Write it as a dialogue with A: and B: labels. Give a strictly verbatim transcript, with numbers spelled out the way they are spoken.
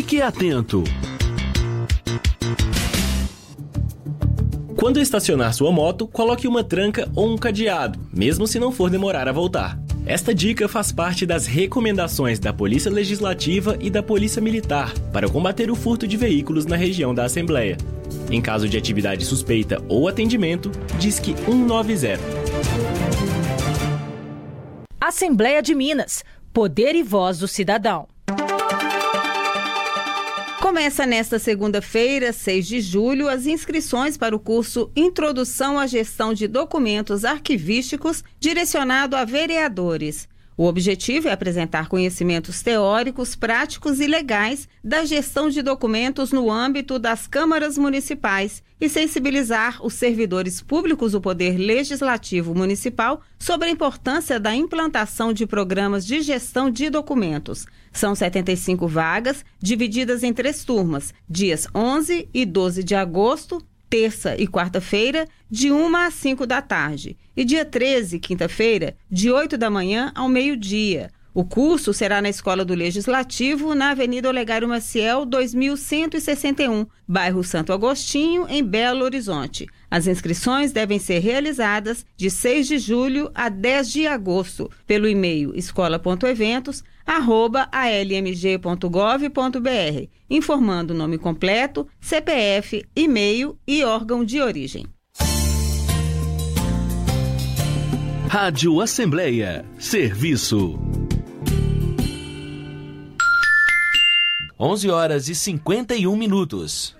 A: Fique atento. Quando estacionar sua moto, coloque uma tranca ou um cadeado, mesmo se não for demorar a voltar. Esta dica faz parte das recomendações da Polícia Legislativa e da Polícia Militar para combater o furto de veículos na região da Assembleia. Em caso de atividade suspeita ou atendimento, disque cento e noventa.
B: Assembleia de Minas. Poder e voz do cidadão.
C: Começa nesta segunda-feira, seis de julho, as inscrições para o curso Introdução à Gestão de Documentos Arquivísticos, direcionado a vereadores. O objetivo é apresentar conhecimentos teóricos, práticos e legais da gestão de documentos no âmbito das câmaras municipais e sensibilizar os servidores públicos do Poder Legislativo Municipal sobre a importância da implantação de programas de gestão de documentos. São setenta e cinco vagas, divididas em três turmas, dias onze e doze de agosto, terça e quarta-feira, de uma às cinco da tarde. E dia treze, quinta-feira, de oito da manhã ao meio-dia. O curso será na Escola do Legislativo, na Avenida Olegário Maciel, dois mil cento e sessenta e um, bairro Santo Agostinho, em Belo Horizonte. As inscrições devem ser realizadas de seis de julho a dez de agosto, pelo e-mail escola ponto eventos arroba a l m g ponto gov ponto b r, informando o nome completo, C P F, e-mail e órgão de origem.
A: Rádio Assembleia. Serviço.
D: onze horas e cinquenta e um minutos.